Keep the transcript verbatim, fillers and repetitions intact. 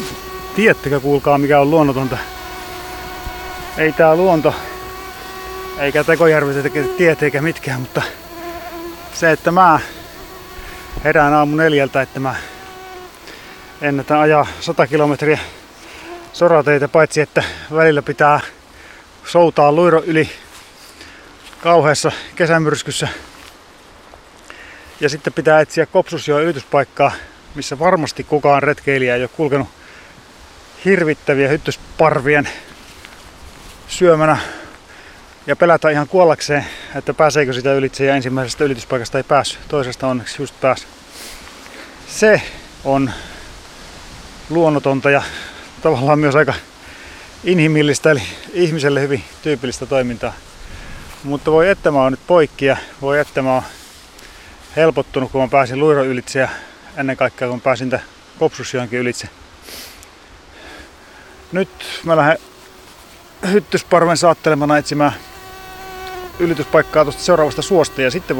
Tiedättekö kuulkaa mikä on luonnotonta? Ei tää luonto, eikä Tekojärvet eikä tiet eikä mitkään, mutta se, että mä herään aamu neljältä, että mä ennätän ajaa sata kilometriä sorateitä, paitsi että välillä pitää soutaa luiro yli kauheassa kesämyrskyssä. Ja sitten pitää etsiä Kopsusjoen ylityspaikkaa, missä varmasti kukaan retkeilijä ei ole kulkenut hirvittäviä hyttysparvien syömänä ja pelätä ihan kuollakseen, että pääseekö sitä ylitse, ja ensimmäisestä ylityspaikasta ei päässyt, toisesta onneksi just pääsi. Se on luonnotonta ja tavallaan myös aika inhimillistä, eli ihmiselle hyvin tyypillistä toimintaa. Mutta voi että mä oon nyt poikki ja voi että mä oon helpottunut, kun mä pääsin luiron ylitse ja ennen kaikkea kun pääsin tämän Kopsusjoenkin ylitse. Nyt mä lähden hyttysparven saattelemana etsimään ylityspaikkaa tuosta seuraavasta suosta ja sitten